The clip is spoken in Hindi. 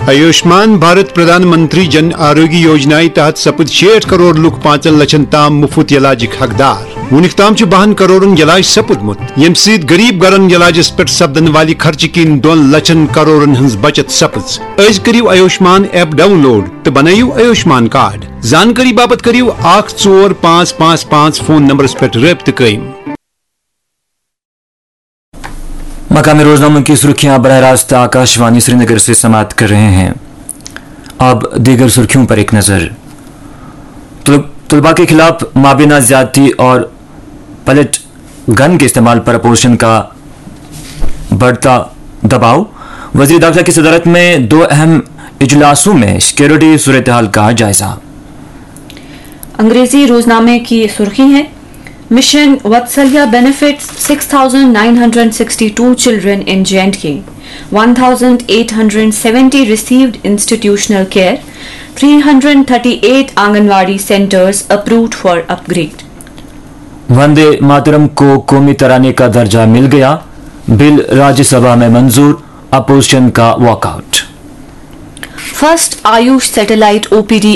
आयुष्मान भारत प्रधानमंत्री जन आरोग्य योजना तहत सपद 60 करोड़ लुक 5 लक्षन ताम मुफ्त इलाज हकदार। वुनिक ताम 52 करोड़न इलाज सपुदमुत, यम सद गरीब गरन इलाजस पे सपदन वाली खर्च किन 2 लक्षन करोड़न हंस बचत सपज। आज करियो आयुष्मान ऐप डाउनलोड तो बनाइयो आयुष्मान कार्ड। जानकारी बाबत करियो 84555 फोन नंबर पे रब्त कयम। मकामी रोजनामों की सुर्खियां बराह रास्त आकाशवाणी श्रीनगर से समाप्त कर रहे हैं। अब दीगर सुर्खियों पर एक नजर। तलबा के खिलाफ माबिना ज्यादती और पलट गन के इस्तेमाल पर अपोजिशन का बढ़ता दबाव। वज़ीर दाखिला की सदारत में 2 अहम इजलासों में सिक्योरिटी सूरत हाल का जायजा। अंग्रेजी रोजनामे की सुर्खी है, mission Vatsalya benefits 6,962 children in J&K, 1,870 received institutional care, 338 anganwadi centers approved for upgrade. Vande Mataram को कौमी तराने का दर्जा मिल गया, बिल राज्यसभा में मंजूर, अपोजिशन का walkout. First Ayush satellite OPD